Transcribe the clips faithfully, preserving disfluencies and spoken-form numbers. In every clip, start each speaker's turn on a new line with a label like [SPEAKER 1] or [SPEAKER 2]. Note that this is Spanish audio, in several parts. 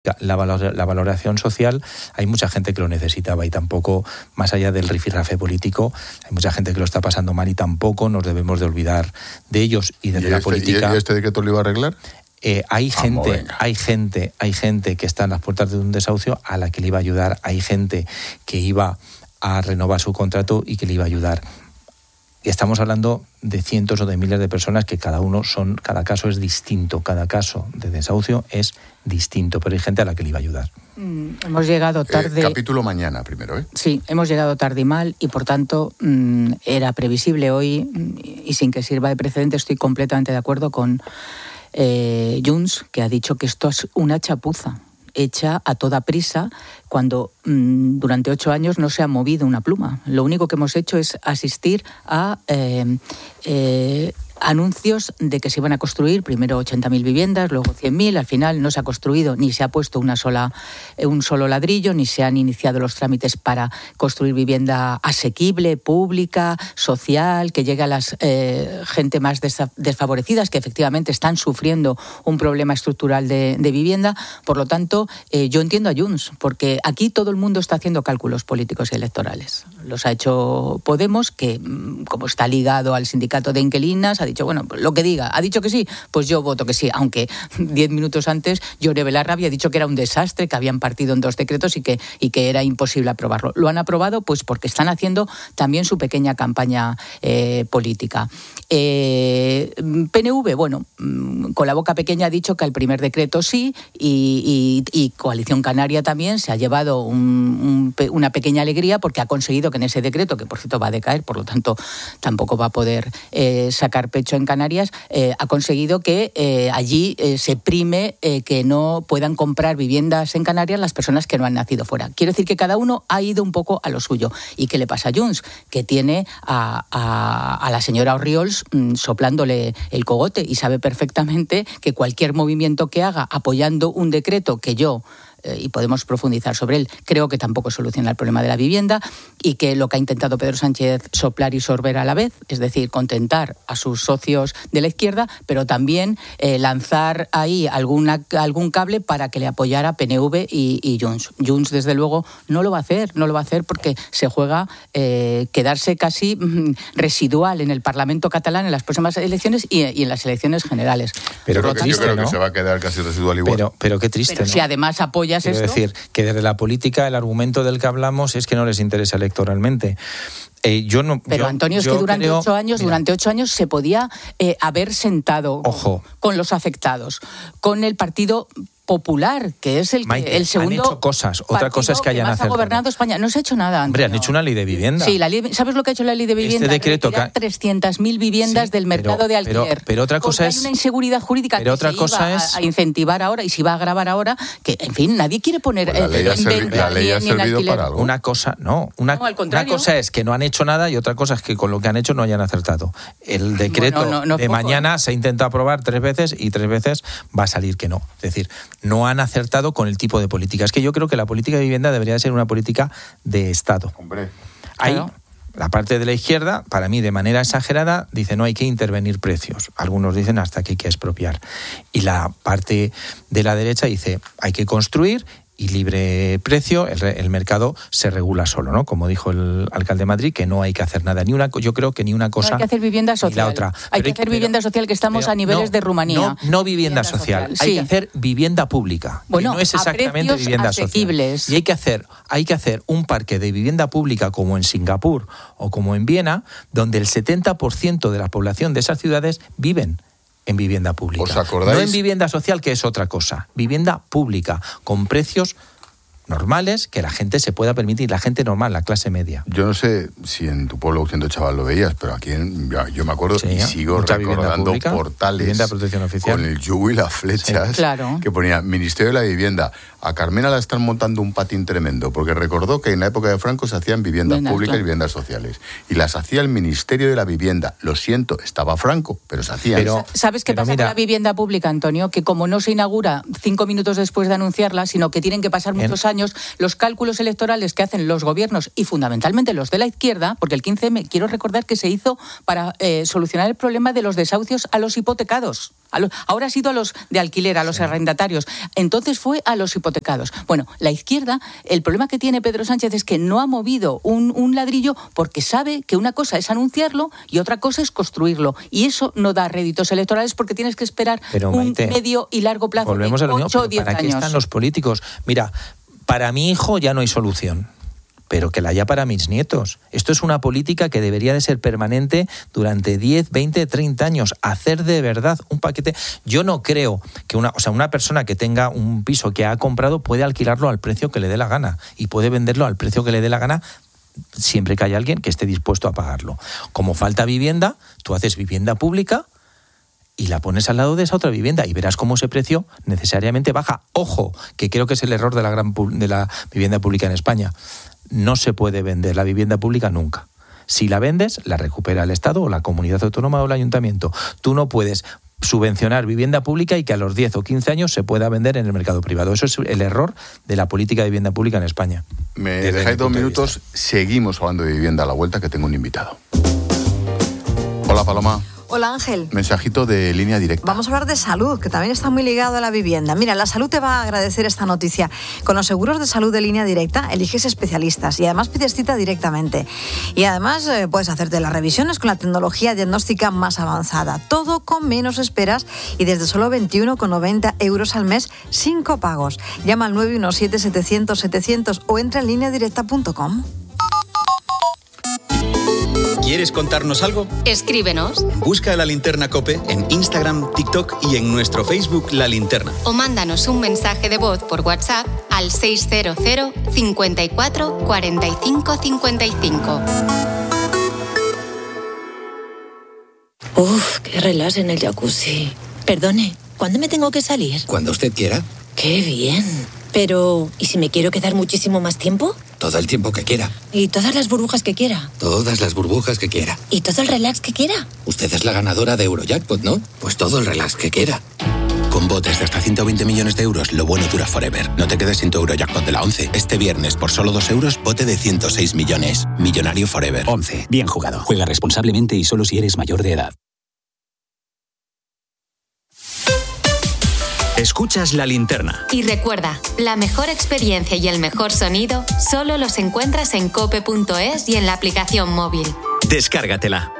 [SPEAKER 1] La, valor, la valoración social, hay mucha gente que lo necesitaba y tampoco, más allá del rifirrafe político, hay mucha gente que lo está pasando mal y tampoco nos debemos de olvidar de ellos y de
[SPEAKER 2] ¿Y
[SPEAKER 1] la
[SPEAKER 2] este,
[SPEAKER 1] política.
[SPEAKER 2] ¿Y este decreto lo iba a arreglar?
[SPEAKER 1] Eh, hay
[SPEAKER 2] Vamos,
[SPEAKER 1] gente,
[SPEAKER 2] venga.
[SPEAKER 1] hay gente, hay gente que está en las puertas de un desahucio a la que le iba a ayudar, hay gente que iba a renovar su contrato y que le iba a ayudar. Y estamos hablando de cientos o de miles de personas que cada uno son, cada caso es distinto, cada caso de desahucio es distinto, pero hay gente a la que le iba a ayudar.
[SPEAKER 3] Mm, hemos llegado tarde.
[SPEAKER 2] Eh, capítulo mañana primero, ¿eh?
[SPEAKER 3] Sí, hemos llegado tarde y mal y por tanto mmm, era previsible hoy mmm, y sin que sirva de precedente estoy completamente de acuerdo con eh, Junts, que ha dicho que esto es una chapuza hecha a toda prisa cuando mmm, durante ocho años no se ha movido una pluma. Lo único que hemos hecho es asistir a eh, eh, anuncios de que se iban a construir primero ochenta mil viviendas, luego cien mil, al final no se ha construido ni se ha puesto una sola, un solo ladrillo, ni se han iniciado los trámites para construir vivienda asequible, pública, social, que llegue a la eh, gente más desfavorecidas, que efectivamente están sufriendo un problema estructural de, de vivienda. Por lo tanto, eh, yo entiendo a Junts, porque aquí todo el mundo está haciendo cálculos políticos y electorales. Los ha hecho Podemos, que como está ligado al sindicato de inquilinas, ha dicho, bueno, lo que diga, ha dicho que sí, pues yo voto que sí, aunque diez minutos antes Yone Belarra ha dicho que era un desastre, que habían partido en dos decretos y que, y que era imposible aprobarlo. Lo han aprobado pues porque están haciendo también su pequeña campaña eh, política. Eh, P N V, bueno, con la boca pequeña ha dicho que al primer decreto sí y, y, y Coalición Canaria también se ha llevado un, un, una pequeña alegría porque ha conseguido que en ese decreto, que por cierto va a decaer, por lo tanto tampoco va a poder eh, sacar pecho en Canarias, eh, ha conseguido que eh, allí eh, se prime eh, que no puedan comprar viviendas en Canarias las personas que no han nacido fuera. Quiero decir que cada uno ha ido un poco a lo suyo. ¿Y qué le pasa a Junts? Que tiene a, a, a la señora Orriols mmm, soplándole el cogote y sabe perfectamente que cualquier movimiento que haga apoyando un decreto que yo y podemos profundizar sobre él, creo que tampoco soluciona el problema de la vivienda y que lo que ha intentado Pedro Sánchez soplar y sorber a la vez, es decir, contentar a sus socios de la izquierda, pero también eh, lanzar ahí alguna, algún cable para que le apoyara P N V y, y Junts. Junts, desde luego, no lo va a hacer, no lo va a hacer porque se juega eh, quedarse casi mm, residual en el Parlamento catalán en las próximas elecciones y, y en las elecciones generales.
[SPEAKER 2] Pero yo creo, que,
[SPEAKER 1] triste,
[SPEAKER 2] yo creo
[SPEAKER 1] ¿no?
[SPEAKER 2] que se va a quedar casi residual igual.
[SPEAKER 1] Pero, pero qué triste,
[SPEAKER 3] pero
[SPEAKER 1] ¿no?
[SPEAKER 3] si además apoya
[SPEAKER 1] Quiero
[SPEAKER 3] esto.
[SPEAKER 1] decir que desde la política el argumento del que hablamos es que no les interesa electoralmente. Eh, yo no,
[SPEAKER 3] Pero
[SPEAKER 1] yo,
[SPEAKER 3] Antonio, es
[SPEAKER 1] yo
[SPEAKER 3] que durante
[SPEAKER 1] creo,
[SPEAKER 3] ocho años,
[SPEAKER 1] mira,
[SPEAKER 3] durante ocho años se podía eh, haber sentado
[SPEAKER 1] Ojo.
[SPEAKER 3] con los afectados, con el Partido Popular, que es el,
[SPEAKER 1] Maite,
[SPEAKER 3] el segundo.
[SPEAKER 1] han hecho cosas. Otra cosa es que hayan
[SPEAKER 3] más
[SPEAKER 1] acertado.
[SPEAKER 3] ha gobernado España. No se ha hecho nada.
[SPEAKER 1] Hombre,
[SPEAKER 3] Antonio.
[SPEAKER 1] han hecho una ley de vivienda.
[SPEAKER 3] Sí, la ley, ¿sabes lo que ha hecho la ley de vivienda?
[SPEAKER 1] Este decreto
[SPEAKER 3] Retirar
[SPEAKER 1] que...
[SPEAKER 3] trescientas mil viviendas
[SPEAKER 1] Sí,
[SPEAKER 3] del mercado
[SPEAKER 1] pero,
[SPEAKER 3] de alquiler.
[SPEAKER 1] Pero, pero otra cosa
[SPEAKER 3] Porque
[SPEAKER 1] es...
[SPEAKER 3] hay una inseguridad jurídica
[SPEAKER 1] pero
[SPEAKER 3] que
[SPEAKER 1] otra
[SPEAKER 3] se
[SPEAKER 1] cosa
[SPEAKER 3] iba
[SPEAKER 1] es...
[SPEAKER 3] a, a incentivar ahora y se va a agravar ahora, que, en fin, nadie quiere poner
[SPEAKER 2] Pues la ley ha
[SPEAKER 3] en
[SPEAKER 2] servi-
[SPEAKER 3] venta
[SPEAKER 2] la ley
[SPEAKER 3] ni,
[SPEAKER 2] ha
[SPEAKER 3] ni en
[SPEAKER 2] servido
[SPEAKER 3] alquiler.
[SPEAKER 2] para algo.
[SPEAKER 1] Una cosa, no, una,
[SPEAKER 3] No, al contrario.
[SPEAKER 1] una cosa es que no han hecho nada y otra cosa es que con lo que han hecho no hayan acertado. El decreto
[SPEAKER 3] Bueno, no, no es
[SPEAKER 1] de
[SPEAKER 3] poco,
[SPEAKER 1] mañana
[SPEAKER 3] ¿eh?
[SPEAKER 1] se ha intentado aprobar tres veces y tres veces va a salir que no. Es decir, no han acertado con el tipo de política. Es que yo creo que la política de vivienda debería ser una política de Estado.
[SPEAKER 2] Hombre.
[SPEAKER 1] Ahí,
[SPEAKER 3] Claro.
[SPEAKER 1] la parte de la izquierda, para mí, de manera exagerada, dice no hay que intervenir precios. Algunos dicen hasta que hay que expropiar. Y la parte de la derecha dice hay que construir y libre precio, el, el mercado se regula solo, ¿no? Como dijo el alcalde de Madrid, que no hay que hacer nada. Ni una, yo creo que ni una cosa
[SPEAKER 3] No hay que hacer vivienda social.
[SPEAKER 1] ni la otra.
[SPEAKER 3] Hay
[SPEAKER 1] Pero
[SPEAKER 3] que hacer
[SPEAKER 1] pero,
[SPEAKER 3] vivienda social, que estamos
[SPEAKER 1] pero
[SPEAKER 3] a niveles
[SPEAKER 1] no,
[SPEAKER 3] de Rumanía.
[SPEAKER 1] No, no vivienda,
[SPEAKER 3] Vivienda
[SPEAKER 1] social,
[SPEAKER 3] social,
[SPEAKER 1] hay
[SPEAKER 3] sí.
[SPEAKER 1] que hacer vivienda pública.
[SPEAKER 3] Bueno,
[SPEAKER 1] que no es
[SPEAKER 3] a
[SPEAKER 1] exactamente
[SPEAKER 3] precios
[SPEAKER 1] vivienda
[SPEAKER 3] asequibles.
[SPEAKER 1] social. Y hay que hacer, hay que hacer un parque de vivienda pública como en Singapur o como en Viena, donde el setenta por ciento de la población de esas ciudades viven en vivienda pública.
[SPEAKER 2] ¿Os acordáis?
[SPEAKER 1] No en vivienda social, que es otra cosa. Vivienda pública, con precios normales que la gente se pueda permitir, la gente normal, la clase media.
[SPEAKER 2] Yo no sé si en tu pueblo siendo chaval lo veías, pero aquí en, yo, yo me acuerdo
[SPEAKER 1] Sí,
[SPEAKER 2] y sigo
[SPEAKER 1] mucha vivienda
[SPEAKER 2] recordando
[SPEAKER 1] pública,
[SPEAKER 2] portales
[SPEAKER 1] vivienda de protección oficial.
[SPEAKER 2] con el yugo y las flechas
[SPEAKER 3] Sí, claro.
[SPEAKER 2] que ponía Ministerio de la Vivienda. A Carmena la están montando un patín tremendo, porque recordó que en la época de Franco se hacían viviendas
[SPEAKER 3] Vivienda,
[SPEAKER 2] públicas
[SPEAKER 3] claro.
[SPEAKER 2] y viviendas sociales. Y las hacía el Ministerio de la Vivienda. Lo siento, estaba Franco, pero se hacían.
[SPEAKER 1] Pero-
[SPEAKER 3] ¿Sabes qué
[SPEAKER 1] Pero
[SPEAKER 3] pasa
[SPEAKER 1] mira-
[SPEAKER 3] con la vivienda pública, Antonio? Que como no se inaugura cinco minutos después de anunciarla, sino que tienen que pasar
[SPEAKER 1] En-
[SPEAKER 3] muchos años años, los cálculos electorales que hacen los gobiernos y fundamentalmente los de la izquierda, porque el quince eme, quiero recordar que se hizo para eh, solucionar el problema de los desahucios a los hipotecados. A los, ahora ha sido a los de alquiler, a los sí. arrendatarios. Entonces fue a los hipotecados. Bueno, la izquierda, el problema que tiene Pedro Sánchez es que no ha movido un, un ladrillo porque sabe que una cosa es anunciarlo y otra cosa es construirlo. Y eso no da réditos electorales porque tienes que esperar Pero, un Maite, medio y largo plazo
[SPEAKER 1] volvemos
[SPEAKER 3] de
[SPEAKER 1] ocho o diez años. ¿Para qué están los políticos? Mira, para mi hijo ya no hay solución, pero que la haya para mis nietos. Esto es una política que debería de ser permanente durante diez, veinte, treinta años. Hacer de verdad un paquete. Yo no creo que una, o sea, una persona que tenga un piso que ha comprado puede alquilarlo al precio que le dé la gana y puede venderlo al precio que le dé la gana siempre que haya alguien que esté dispuesto a pagarlo. Como falta vivienda, tú haces vivienda pública y la pones al lado de esa otra vivienda y verás cómo ese precio necesariamente baja. Ojo, que creo que es el error de la gran de la vivienda pública en España. No se puede vender la vivienda pública nunca. Si la vendes, la recupera el Estado o la comunidad autónoma o el ayuntamiento. Tú no puedes subvencionar vivienda pública y que a los diez o quince años se pueda vender en el mercado privado. Eso es el error de la política de vivienda pública en España.
[SPEAKER 2] Me dejáis dos minutos, seguimos hablando de vivienda a la vuelta, que tengo un invitado. Hola, Paloma.
[SPEAKER 4] Hola, Ángel.
[SPEAKER 2] Mensajito de Línea Directa.
[SPEAKER 4] Vamos a hablar de salud, que también está muy ligado a la vivienda. Mira, la salud te va a agradecer esta noticia. Con los seguros de salud de Línea Directa eliges especialistas y además pides cita directamente. Y además eh, puedes hacerte las revisiones con la tecnología diagnóstica más avanzada. Todo con menos esperas y desde solo veintiuno con noventa euros al mes, sin copagos. Llama al nueve uno siete, setecientos, setecientos o entra en línea directa punto com.
[SPEAKER 5] ¿Quieres contarnos algo?
[SPEAKER 6] Escríbenos.
[SPEAKER 5] Busca La Linterna COPE en Instagram, TikTok y en nuestro Facebook La Linterna.
[SPEAKER 6] O mándanos un mensaje de voz por WhatsApp al seis cero cero, cincuenta y cuatro, cuarenta y cinco, cincuenta y cinco.
[SPEAKER 7] Uf, qué relax en el jacuzzi. Perdone, ¿cuándo me tengo que salir?
[SPEAKER 8] Cuando usted quiera.
[SPEAKER 7] Qué bien. Pero, ¿y si me quiero quedar muchísimo más tiempo?
[SPEAKER 8] Todo el tiempo que quiera.
[SPEAKER 7] ¿Y todas las burbujas que quiera?
[SPEAKER 8] Todas las burbujas que quiera.
[SPEAKER 7] ¿Y todo el relax que quiera?
[SPEAKER 8] Usted es la ganadora de Eurojackpot, ¿no? Pues todo el relax que quiera. Con botes de hasta ciento veinte millones de euros, lo bueno dura forever. No te quedes sin tu Eurojackpot de la once. Este viernes, por solo dos euros, bote de ciento seis millones. Millonario forever.
[SPEAKER 9] once. Bien jugado. Juega responsablemente y solo si eres mayor de edad.
[SPEAKER 5] Escuchas La Linterna.
[SPEAKER 6] Y recuerda, la mejor experiencia y el mejor sonido solo los encuentras en cope punto es y en la aplicación móvil.
[SPEAKER 5] Descárgatela.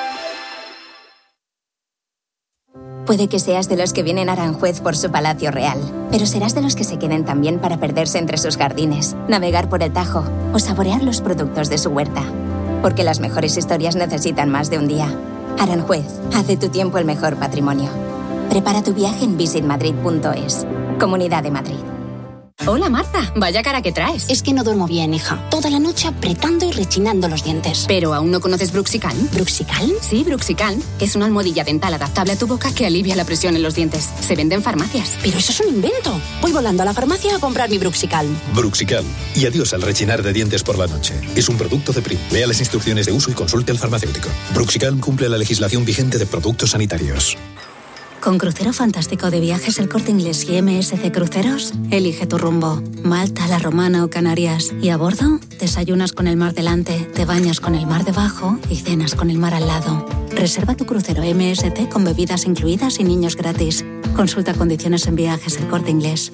[SPEAKER 10] Puede que seas de los que vienen a Aranjuez por su palacio real, pero serás de los que se queden también para perderse entre sus jardines, navegar por el Tajo o saborear los productos de su huerta. Porque las mejores historias necesitan más de un día. Aranjuez, haz de tu tiempo el mejor patrimonio. Prepara tu viaje en visit madrid punto es. Comunidad de Madrid.
[SPEAKER 11] Hola Marta, vaya cara que traes.
[SPEAKER 12] Es que no duermo bien, hija. Toda la noche apretando y rechinando los dientes.
[SPEAKER 11] ¿Pero aún no conoces Bruxicalm?
[SPEAKER 12] ¿Bruxicalm?
[SPEAKER 11] Sí, Bruxicalm, que es una almohadilla dental adaptable a tu boca que alivia la presión en los dientes. Se vende en farmacias.
[SPEAKER 12] Pero eso es un invento. Voy volando a la farmacia a comprar mi Bruxicalm.
[SPEAKER 13] Bruxicalm. Y adiós al rechinar de dientes por la noche. Es un producto de Prim. Lea las instrucciones de uso y consulte al farmacéutico. Bruxicalm cumple la legislación vigente de productos sanitarios.
[SPEAKER 14] Con Crucero Fantástico de Viajes El Corte Inglés y M S C Cruceros, elige tu rumbo. Malta, La Romana o Canarias. Y a bordo, desayunas con el mar delante, te bañas con el mar debajo y cenas con el mar al lado. Reserva tu crucero M S C con bebidas incluidas y niños gratis. Consulta condiciones en Viajes El Corte Inglés.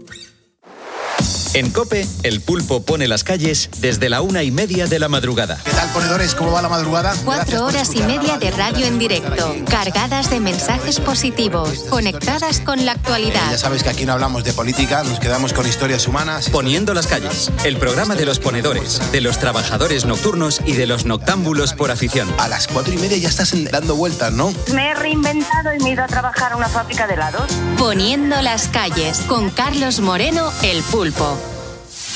[SPEAKER 5] En COPE, el pulpo pone las calles desde la una y media de la madrugada.
[SPEAKER 15] ¿Qué tal, ponedores? ¿Cómo va la madrugada?
[SPEAKER 6] Cuatro horas y media de radio en directo, cargadas de mensajes positivos, conectadas con la actualidad.
[SPEAKER 15] Eh, ya sabes que aquí no hablamos de política, nos quedamos con historias humanas.
[SPEAKER 5] Poniendo las calles, el programa de los ponedores, de los trabajadores nocturnos y de los noctámbulos por afición.
[SPEAKER 15] A las cuatro y media ya estás dando vueltas, ¿no?
[SPEAKER 16] Me he reinventado y me he ido a trabajar a una fábrica de helados.
[SPEAKER 6] Poniendo las calles, con Carlos Moreno, el pulpo.